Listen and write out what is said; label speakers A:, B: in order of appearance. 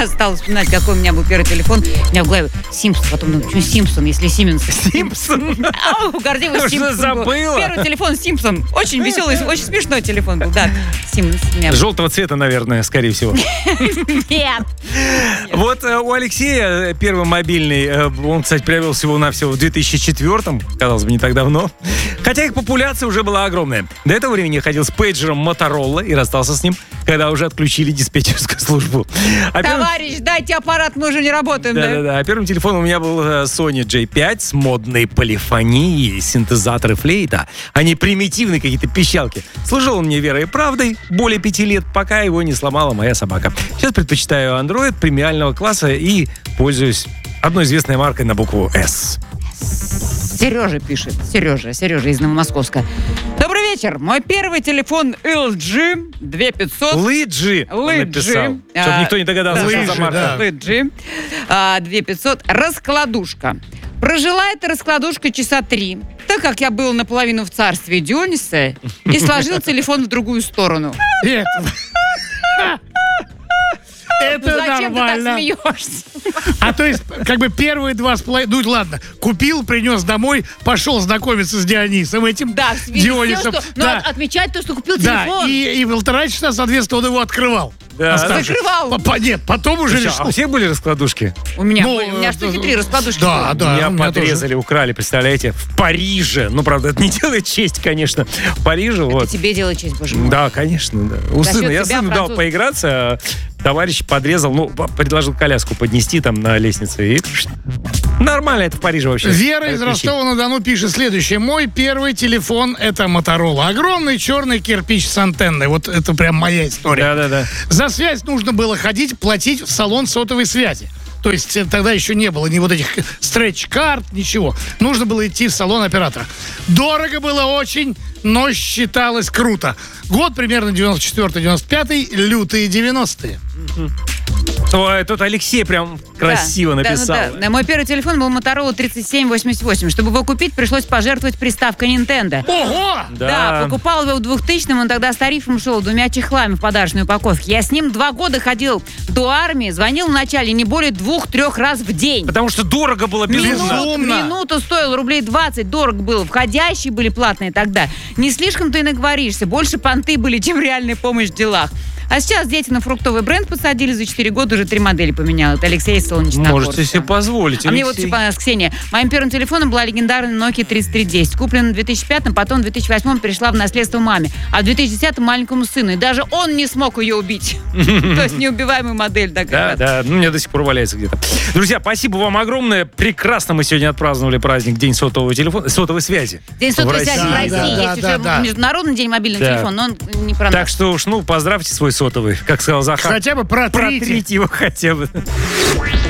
A: Я стала вспоминать, какой у меня был первый телефон. У меня в голове Симпсон. Потом, почему Симпсон, если Сименс?
B: Симпсон?
A: Гордеева Симпсон.
B: Забыла?
A: Первый телефон Симпсон. Очень веселый, очень смешной телефон был. Да, Сименс.
B: Желтого цвета, наверное, скорее всего.
A: Нет.
B: Вот у Алексея первый мобильный, он, кстати, приобрел всего-навсего в 2004-м, казалось бы, не так давно. Хотя их популяция уже была огромная. До этого времени я ходил с пейджером Motorola и расстался с ним, когда уже отключили диспетчерскую службу.
A: Товарищ, дайте аппарат, мы уже не работаем, да?
B: Да. А первым телефоном у меня был Sony J5 с модной полифонией, синтезаторы флейта, а не примитивные какие-то пищалки. Служил он мне верой и правдой более 5 лет, пока его не сломала моя собака. Сейчас предпочитаю Android премиального класса и пользуюсь одной известной маркой на букву S.
A: Сережа пишет. Сережа из Новомосковска. Добрый вечер. Мой первый телефон LG 2500.
B: Лыджи написал. Чтобы никто не догадался, что за марка.
A: LG 2500. Раскладушка. Прожила эта раскладушка часа 3, так как я был наполовину в царстве Диониса и сложил телефон в другую сторону.
C: Это
A: зачем
C: нормально.
A: Ты так смеешься?
C: А то есть, как бы первые 2,5... Ну, ладно, купил, принес домой, пошел знакомиться с Дионисом этим.
A: Да,
C: Дионисом.
A: Отмечать то, что купил
C: Да,
A: телефон.
C: и 1,5 часа, соответственно, он его открывал.
B: Да.
A: Закрывал.
C: Нет, потом уже решил.
B: А у всех были раскладушки?
A: У меня штуки 3 раскладушки.
C: Да,
B: Меня
C: у меня
B: подрезали, украли, представляете, в Париже. Ну, правда, это не делает честь, конечно. В Париже,
A: Это
B: вот.
A: тебе делает честь, боже мой.
B: Да, конечно, да. У
A: За
B: сына.
A: счет
B: Я
A: тебя
B: сыну дал
A: француз.
B: поиграться, а товарищ подрезал, предложил коляску поднести там на лестнице. И нормально это в Париже вообще.
C: Вера из
B: Отключить.
C: Ростова-на-Дону пишет следующее. Мой первый телефон — это Motorola. Огромный черный кирпич с антенной. Вот это прям моя история.
B: Да.
C: За связь нужно было ходить, платить в салон сотовой связи. То есть тогда еще не было ни вот этих стретч-карт, ничего. Нужно было идти в салон оператора. Дорого было очень, но считалось круто. Год примерно 94-95, лютые 90-е.
B: Ой, тут Алексей прям красиво написал.
A: Да. Мой первый телефон был Motorola 3788. Чтобы его купить, пришлось пожертвовать приставкой Nintendo.
C: Ого!
A: Да, покупал его в 2000-м, он тогда с тарифом шел 2 чехлами в подарочной упаковке. Я с ним 2 года ходил до армии, звонил вначале не более 2-3 раз в день.
B: Потому что дорого было безумно.
A: Минута стоила рублей 20, дорого было. Входящие были платные тогда. Не слишком ты и наговоришься, больше понты были, чем реальная помощь в делах. А сейчас дети на фруктовый бренд посадили, за 4 года уже 3 модели поменял. Это Алексей из Солнечногорска.
B: Можете себе позволить,
A: А мне вот
B: Алексей.
A: понравилась Ксения. Моим первым телефоном была легендарная Nokia 3310. Куплена в 2005-м, потом в 2008-м перешла в наследство маме. А в 2010-м маленькому сыну. И даже он не смог ее убить. То есть неубиваемая модель такая.
B: Да, у меня до сих пор валяется где-то. Друзья, спасибо вам огромное. Прекрасно мы сегодня отпраздновали праздник День сотовой связи.
A: День сотовой связи в России. Есть уже
C: да.
A: Международный день мобильного телефона, но он не про нас.
B: Так что уж, поздравьте свой сотовый, как сказал Захар.
C: Хотя бы протрите.
B: Протрите его хотя бы.